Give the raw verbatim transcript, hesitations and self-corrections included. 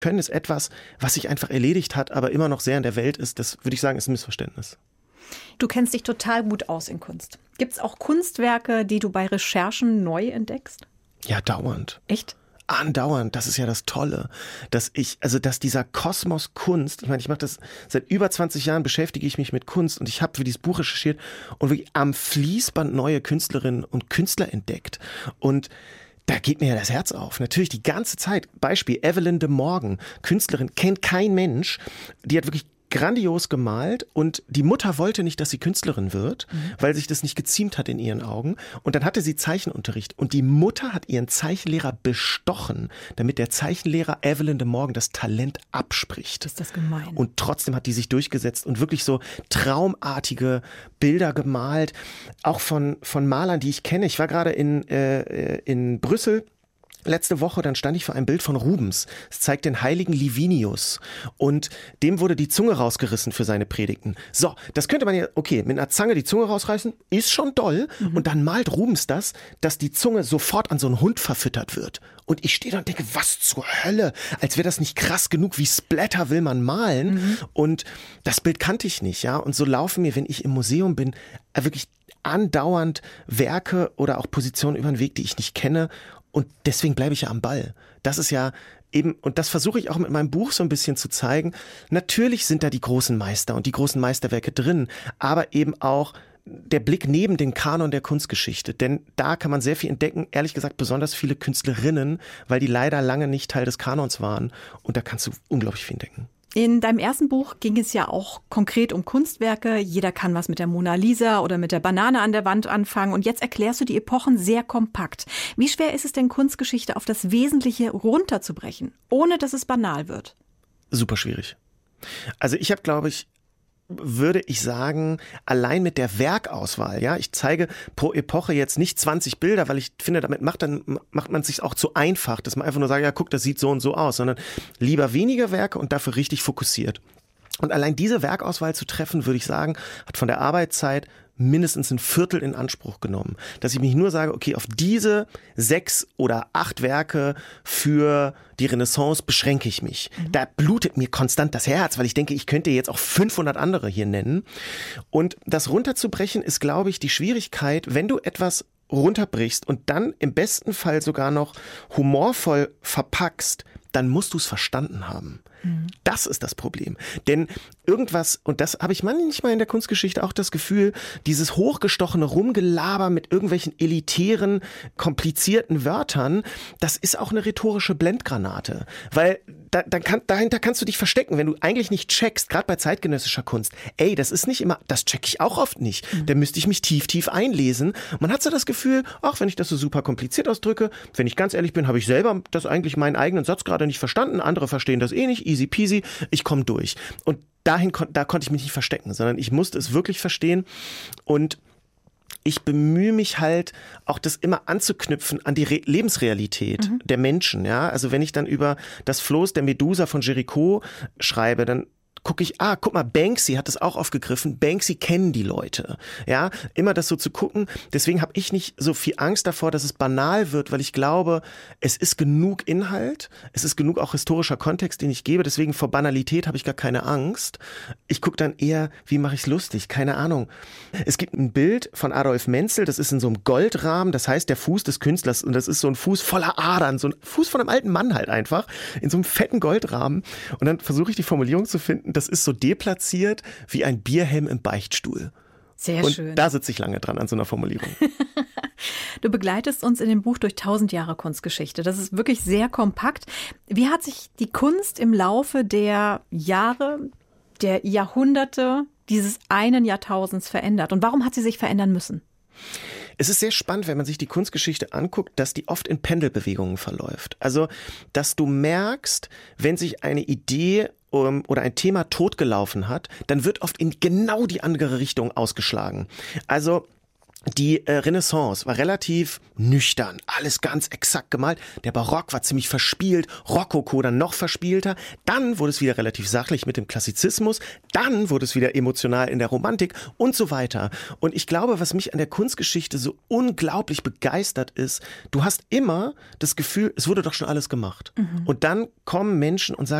Können ist etwas, was sich einfach erledigt hat, aber immer noch sehr in der Welt ist. Das würde ich sagen, ist ein Missverständnis. Du kennst dich total gut aus in Kunst. Gibt es auch Kunstwerke, die du bei Recherchen neu entdeckst? Ja, dauernd. Echt? Andauernd, das ist ja das Tolle, dass ich, also dass dieser Kosmos Kunst, ich meine, ich mache das seit über zwanzig Jahren, beschäftige ich mich mit Kunst und ich habe für dieses Buch recherchiert und wirklich am Fließband neue Künstlerinnen und Künstler entdeckt und da geht mir ja das Herz auf. Natürlich die ganze Zeit. Beispiel Evelyn de Morgan, Künstlerin, kennt kein Mensch, die hat wirklich grandios gemalt und die Mutter wollte nicht, dass sie Künstlerin wird, mhm. weil sich das nicht geziemt hat in ihren Augen. Und dann hatte sie Zeichenunterricht und die Mutter hat ihren Zeichenlehrer bestochen, damit der Zeichenlehrer Evelyn de Morgan das Talent abspricht. Ist das gemein. Und trotzdem hat die sich durchgesetzt und wirklich so traumartige Bilder gemalt, auch von, von Malern, die ich kenne. Ich war gerade in, äh, in Brüssel letzte Woche, dann stand ich vor einem Bild von Rubens. Es zeigt den heiligen Livinius und dem wurde die Zunge rausgerissen für seine Predigten. So, das könnte man ja, okay, mit einer Zange die Zunge rausreißen, ist schon doll. Mhm. Und dann malt Rubens das, dass die Zunge sofort an so einen Hund verfüttert wird. Und ich stehe da und denke, was zur Hölle? Als wäre das nicht krass genug, wie Splatter will man malen. Mhm. Und das Bild kannte ich nicht, ja. Und so laufen mir, wenn ich im Museum bin, wirklich andauernd Werke oder auch Positionen über den Weg, die ich nicht kenne. Und deswegen bleibe ich ja am Ball. Das ist ja eben, und das versuche ich auch mit meinem Buch so ein bisschen zu zeigen. Natürlich sind da die großen Meister und die großen Meisterwerke drin, aber eben auch der Blick neben den Kanon der Kunstgeschichte. Denn da kann man sehr viel entdecken, ehrlich gesagt besonders viele Künstlerinnen, weil die leider lange nicht Teil des Kanons waren. Und da kannst du unglaublich viel entdecken. In deinem ersten Buch ging es ja auch konkret um Kunstwerke. Jeder kann was mit der Mona Lisa oder mit der Banane an der Wand anfangen. Und jetzt erklärst du die Epochen sehr kompakt. Wie schwer ist es denn, Kunstgeschichte auf das Wesentliche runterzubrechen, ohne dass es banal wird? Super schwierig. Also ich habe, glaube ich, würde ich sagen, allein mit der Werkauswahl, ja, ich zeige pro Epoche jetzt nicht zwanzig Bilder, weil ich finde, damit macht dann macht man es sich auch zu einfach, dass man einfach nur sagt, ja, guck, das sieht so und so aus, sondern lieber weniger Werke und dafür richtig fokussiert. Und allein diese Werkauswahl zu treffen, würde ich sagen, hat von der Arbeitszeit mindestens ein Viertel in Anspruch genommen. Dass ich mich nur sage, okay, auf diese sechs oder acht Werke für die Renaissance beschränke ich mich. Mhm. Da blutet mir konstant das Herz, weil ich denke, ich könnte jetzt auch fünfhundert andere hier nennen. Und das runterzubrechen ist, glaube ich, die Schwierigkeit, wenn du etwas runterbrichst und dann im besten Fall sogar noch humorvoll verpackst, dann musst du es verstanden haben. Mhm. Das ist das Problem. Denn irgendwas, und das habe ich manchmal in der Kunstgeschichte auch das Gefühl, dieses hochgestochene Rumgelaber mit irgendwelchen elitären, komplizierten Wörtern, das ist auch eine rhetorische Blendgranate. Weil da, da kann, dahinter kannst du dich verstecken, wenn du eigentlich nicht checkst, gerade bei zeitgenössischer Kunst. Ey, das ist nicht immer, das check ich auch oft nicht. Mhm. Da müsste ich mich tief, tief einlesen. Man hat so das Gefühl, ach, wenn ich das so super kompliziert ausdrücke, wenn ich ganz ehrlich bin, habe ich selber das eigentlich meinen eigenen Satz gerade nicht verstanden. Andere verstehen das eh nicht. Easy peasy. Ich komme durch. Und dahin, da konnte ich mich nicht verstecken, sondern ich musste es wirklich verstehen. Und ich bemühe mich halt, auch das immer anzuknüpfen an die Re- Lebensrealität mhm. der Menschen. Ja? Also wenn ich dann über das Floß der Medusa von Jericho schreibe, dann gucke ich, ah, guck mal, Banksy hat das auch aufgegriffen. Banksy kennen die Leute. Ja, immer das so zu gucken. Deswegen habe ich nicht so viel Angst davor, dass es banal wird, weil ich glaube, es ist genug Inhalt, es ist genug auch historischer Kontext, den ich gebe. Deswegen vor Banalität habe ich gar keine Angst. Ich gucke dann eher, wie mache ich es lustig? Keine Ahnung. Es gibt ein Bild von Adolf Menzel, das ist in so einem Goldrahmen, das heißt der Fuß des Künstlers und das ist so ein Fuß voller Adern, so ein Fuß von einem alten Mann halt einfach, in so einem fetten Goldrahmen. Und dann versuche ich die Formulierung zu finden, das ist so deplatziert wie ein Bierhelm im Beichtstuhl. Sehr und schön. Da sitze ich lange dran an so einer Formulierung. Du begleitest uns in dem Buch durch tausend Jahre Kunstgeschichte. Das ist wirklich sehr kompakt. Wie hat sich die Kunst im Laufe der Jahre, der Jahrhunderte dieses einen Jahrtausends verändert? Und warum hat sie sich verändern müssen? Es ist sehr spannend, wenn man sich die Kunstgeschichte anguckt, dass die oft in Pendelbewegungen verläuft. Also, dass du merkst, wenn sich eine Idee um, oder ein Thema totgelaufen hat, dann wird oft in genau die andere Richtung ausgeschlagen. Also Die äh, Renaissance war relativ nüchtern, alles ganz exakt gemalt. Der Barock war ziemlich verspielt, Rokoko dann noch verspielter. Dann wurde es wieder relativ sachlich mit dem Klassizismus. Dann wurde es wieder emotional in der Romantik und so weiter. Und ich glaube, was mich an der Kunstgeschichte so unglaublich begeistert ist, du hast immer das Gefühl, es wurde doch schon alles gemacht. Mhm. Und dann kommen Menschen und sagen,